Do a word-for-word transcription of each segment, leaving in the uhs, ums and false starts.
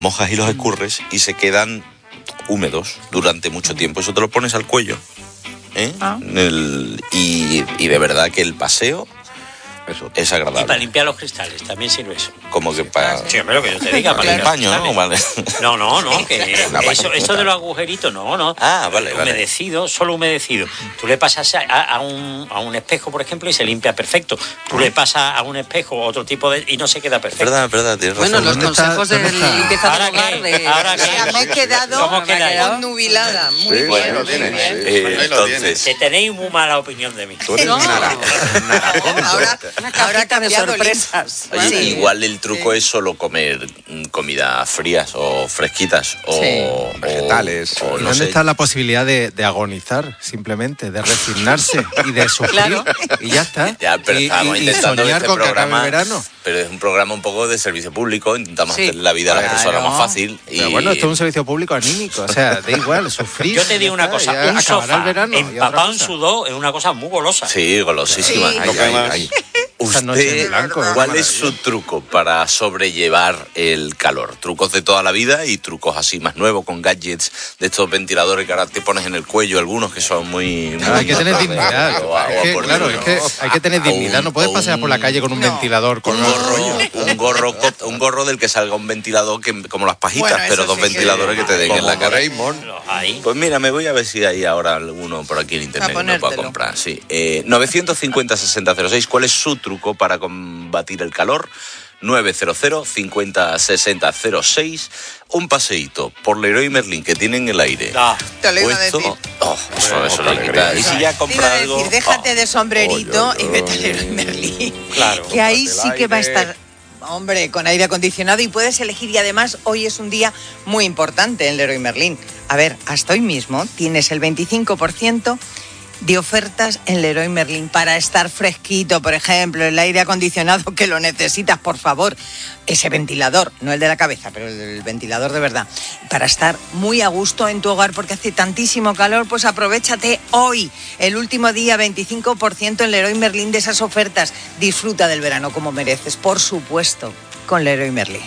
mojas y los escurres y se quedan húmedos durante mucho tiempo. Eso te lo pones al cuello, ¿eh? Ah. El, y, y de verdad que el paseo Eso. es agradable. Y para limpiar los cristales, también sirve eso. Como que para... Sí, hombre, lo que yo te diga. Para el limpiar paño, los ¿no? Vale. cristales. No, no, no, que Una eso, pañita. eso de los agujeritos, no, no. Ah, vale, vale. Humedecido, solo humedecido. Tú le pasas a, a, un, a un espejo, por ejemplo, y se limpia perfecto. Tú le pasas a un espejo otro tipo de... y no se queda perfecto. Verdad, verdad, tienes razón. Bueno, los ¿Dónde está- consejos de dónde está? limpieza del Ahora hogar que- de... ahora que- O sea, me he quedado ¿Cómo queda? nubilada. Muy Sí, bien. bueno, muy tienes. bien. Eh, Pues ahí lo entonces, Que tenéis muy mala opinión de mí. Tú eres No. un nara- un naracondo. Ahora, Una ahora ha cajita de cambiado el- sorpresas. oye, Sí. igual el truco Sí. es solo comer mm, comidas frías o fresquitas o... Sí. o- Vegetales. o ¿Y no dónde sé. está la posibilidad de, de agonizar, simplemente, de resignarse y de sufrir? Claro. Y ya está. Ya, pero y, estamos y- y intentando soñar este con que acabe programa, el verano. pero es un programa un poco de servicio público, intentamos Sí. hacer la vida a las Claro. personas más fácil. Y... Pero bueno, esto es un servicio público anímico, o sea, da igual, sufrir. Yo te digo ya una está, cosa, ya un acabará sofá el verano y otra empapado en cosa. sudor es una cosa muy golosa. Sí, golosísima. Sí. Ay, Lo que ay, más- ay. Esa noche en ¿Usted blanco, cuál qué es su truco para sobrellevar el calor? Trucos de toda la vida y trucos así más nuevos con gadgets de estos ventiladores que ahora te pones en el cuello, algunos que son muy... Claro, hay que tener muy- dignidad. o a- Es o a que, por claro, Dios, es que hay que tener a dignidad. un- No puedes o pasear por la un- calle con un No. ventilador con un gorro, un gorro, co- un gorro del que salga un ventilador que como las pajitas, Bueno, pero eso dos sí que- ventiladores que te den en Como la cara. Doraemon. Los hay. Pues mira, me voy a ver si hay ahora alguno por aquí en internet A que me pueda ponértelo. comprar. Sí. Eh, novecientos cincuenta sesenta cero seis, ¿cuál es su truco para combatir el calor? novecientos cincuenta sesenta cero seis, un paseíto por Leroy Merlin que tienen el aire. Ah, Te lo iba a puesto. decir. Oh, eso, eso Qué le quita. alegría. Y si ya Te compra iba a algo. decir, déjate oh, de sombrerito Oy, oy, y vete a oy. Leroy Merlin. Claro. Que ahí Tócate el sí que va a aire. estar, hombre, con aire acondicionado y puedes elegir. Y además, hoy es un día muy importante en Leroy Merlin. A ver, hasta hoy mismo tienes el veinticinco por ciento de ofertas en Leroy Merlin para estar fresquito, por ejemplo, el aire acondicionado que lo necesitas, por favor, ese ventilador, no el de la cabeza, pero el ventilador de verdad, para estar muy a gusto en tu hogar porque hace tantísimo calor, pues aprovéchate hoy, el último día, veinticinco por ciento en Leroy Merlin de esas ofertas. Disfruta del verano como mereces, por supuesto, con Leroy Merlin.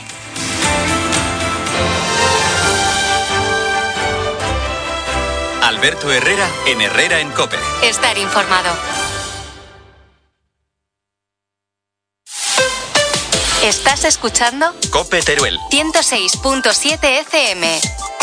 Alberto Herrera en Herrera en COPE. Estar informado. ¿Estás escuchando? COPE Teruel. ciento seis punto siete F M.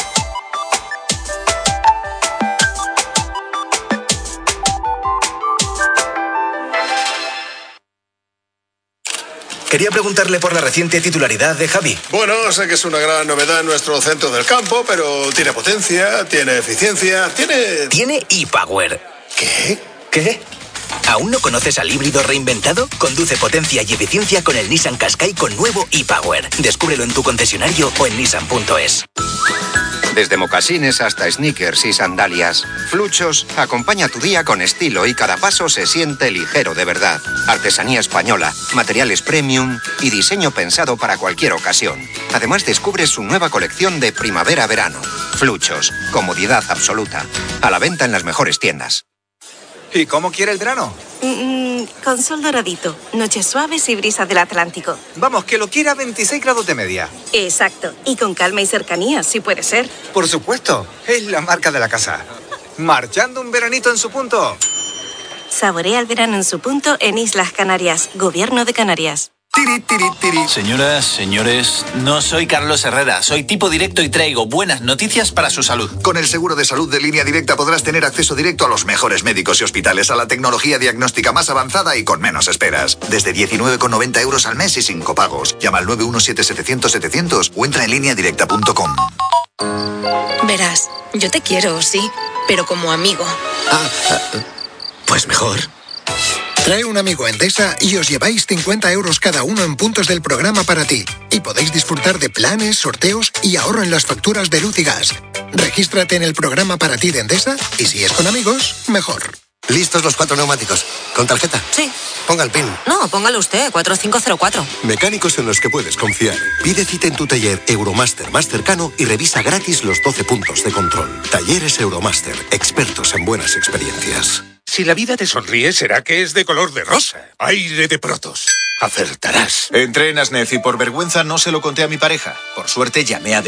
Quería preguntarle por la reciente titularidad de Javi. Bueno, sé que es una gran novedad en nuestro centro del campo, pero tiene potencia, tiene eficiencia, tiene... Tiene ePower. ¿Qué? ¿Qué? ¿Aún no conoces al híbrido reinventado? Conduce potencia y eficiencia con el Nissan Qashqai con nuevo ePower. Descúbrelo en tu concesionario o en nissan punto es. Desde mocasines hasta sneakers y sandalias, Fluchos acompaña tu día con estilo y cada paso se siente ligero de verdad. Artesanía española, materiales premium y diseño pensado para cualquier ocasión. Además descubres su nueva colección de primavera-verano. Fluchos, comodidad absoluta. A la venta en las mejores tiendas. ¿Y cómo quiere el verano? Mm, con sol doradito, noches suaves y brisa del Atlántico. Vamos, que lo quiera a veintiséis grados de media. Exacto, y con calma y cercanía, si puede ser. Por supuesto, es la marca de la casa. Marchando un veranito en su punto. Saborea el verano en su punto en Islas Canarias, Gobierno de Canarias. Tiri, tiri, tiri. Señoras, señores, no soy Carlos Herrera, soy tipo directo y traigo buenas noticias para su salud. Con el seguro de salud de Línea Directa podrás tener acceso directo a los mejores médicos y hospitales, a la tecnología diagnóstica más avanzada y con menos esperas. Desde diecinueve con noventa euros al mes y sin copagos. Llama al nueve uno siete setecientos setecientos o entra en línea directa punto com. Verás, yo te quiero, sí, pero como amigo. Ah, pues mejor. Trae un amigo a Endesa y os lleváis cincuenta euros cada uno en puntos del programa para ti. Y podéis disfrutar de planes, sorteos y ahorro en las facturas de luz y gas. Regístrate en el programa para ti de Endesa y si es con amigos, mejor. ¿Listos los cuatro neumáticos? ¿Con tarjeta? Sí. Ponga el PIN. No, póngalo usted, cuatro cinco cero cuatro. Mecánicos en los que puedes confiar. Pide cita en tu taller Euromaster más cercano y revisa gratis los doce puntos de control. Talleres Euromaster, expertos en buenas experiencias. Si la vida te sonríe, será que es de color de rosa. Aire de Protos. Acertarás. Entré en Asnez y por vergüenza no se lo conté a mi pareja. Por suerte llamé a